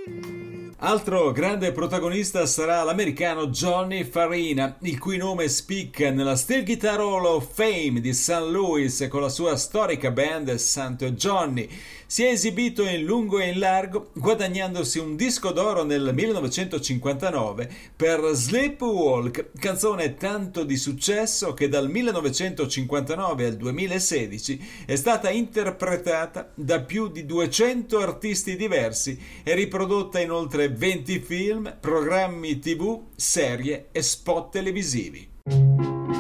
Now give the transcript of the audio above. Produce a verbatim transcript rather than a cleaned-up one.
Altro grande protagonista sarà l'americano Johnny Farina, il cui nome spicca nella Steel Guitar Hall of Fame di Saint Louis con la sua storica band Santo Johnny. Si è esibito in lungo e in largo, guadagnandosi un disco d'oro nel millenovecentocinquantanove per Sleepwalk, canzone tanto di successo che dal millenovecentocinquantanove al duemilasedici è stata interpretata da più di duecento artisti diversi e riprodotta in oltre venti film, programmi tivù, serie e spot televisivi.